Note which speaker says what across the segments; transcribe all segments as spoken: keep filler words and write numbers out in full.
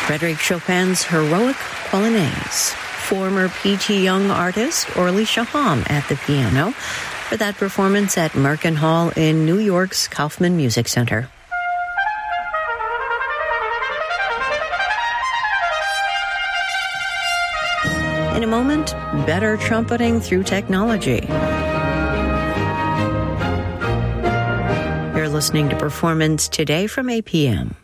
Speaker 1: Frédéric Chopin's Heroic Polonaise. Former P T Young artist Orly Shaham at the piano for that performance at Merkin Hall in New York's Kaufman Music Center. In a moment, better trumpeting through technology. You're listening to Performance Today from A P M.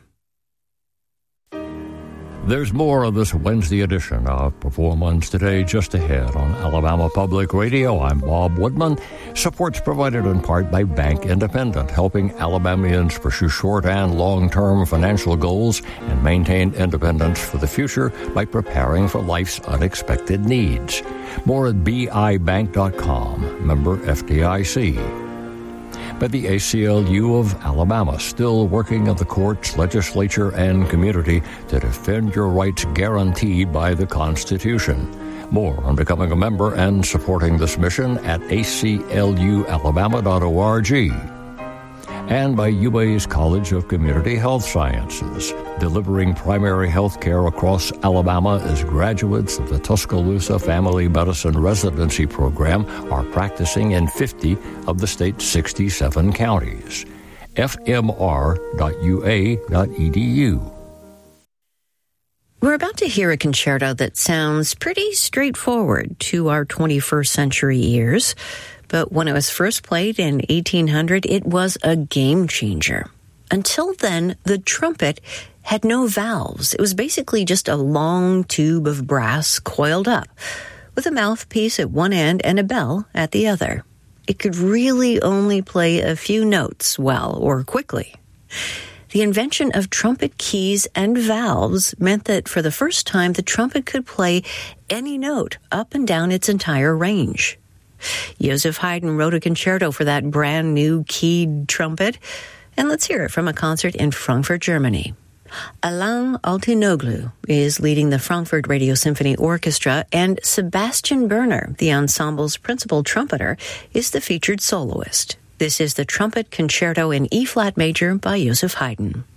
Speaker 2: There's more of this Wednesday edition of Performance Today just ahead on Alabama Public Radio. I'm Bob Woodman. Support's provided in part by Bank Independent, helping Alabamians pursue short and long-term financial goals and maintain independence for the future by preparing for life's unexpected needs. More at B I bank dot com, member F D I C. By the A C L U of Alabama, still working in the courts, legislature, and community to defend your rights guaranteed by the Constitution. More on becoming a member and supporting this mission at A C L U alabama dot org. And by U A's College of Community Health Sciences, delivering primary health care across Alabama as graduates of the Tuscaloosa Family Medicine Residency Program are practicing in fifty of the state's sixty-seven counties. f m r dot u a dot e d u.
Speaker 1: We're about to hear a concerto that sounds pretty straightforward to our twenty-first century ears. But when it was first played in eighteen hundred, it was a game changer. Until then, the trumpet had no valves. It was basically just a long tube of brass coiled up, with a mouthpiece at one end and a bell at the other. It could really only play a few notes well or quickly. The invention of trumpet keys and valves meant that for the first time, the trumpet could play any note up and down its entire range. Joseph Haydn wrote a concerto for that brand new keyed trumpet, and let's hear it from a concert in Frankfurt, Germany. Alain Altinoglu is leading the Frankfurt Radio Symphony Orchestra, and Sebastian Berner, the ensemble's principal trumpeter, is the featured soloist. This is the Trumpet Concerto in E-flat major by Joseph Haydn.